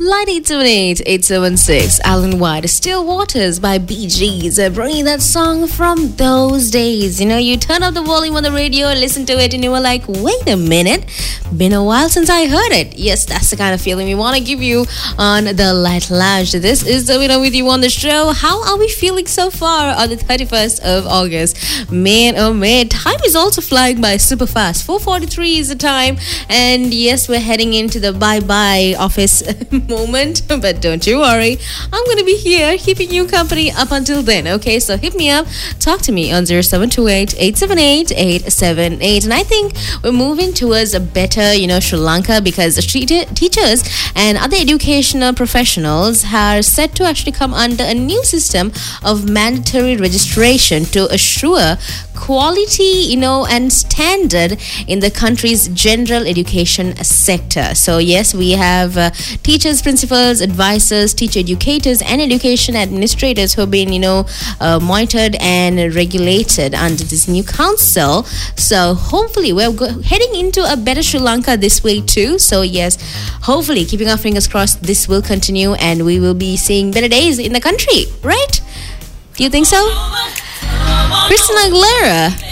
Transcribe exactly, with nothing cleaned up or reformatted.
Line eight seven eight, eight seven six. Alan White, Still Waters by Bee Gees. Uh, bringing that song from those days. You know, you turn up the volume on the radio and listen to it and you were like, wait a minute. Been a while since I heard it. Yes, that's the kind of feeling we want to give you on the Light Lounge. This is the winner with you on the show. How are we feeling so far on the thirty-first of August? Man, oh man, time is also flying by super fast. four forty-three is the time. And yes, we're heading into the bye-bye office moment. But don't you worry. I'm going to be here keeping you company up until then. Okay, so hit me up. Talk to me on zero seven two eight, eight seven eight, eight seven eight. And I think we're moving towards a better, you know, Sri Lanka because the teachers and other educational professionals are set to actually come under a new system of mandatory registration to assure quality, you know, and standard in the country's general education sector. So yes, we have uh, teachers, principals, advisors, teacher educators, and education administrators who have been, you know, uh, monitored and regulated under this new council. So hopefully we're go- heading into a better Sri Lanka this way too. So yes, hopefully, keeping our fingers crossed, this will continue and we will be seeing better days in the country, right? Do you think so? Christina Aguilera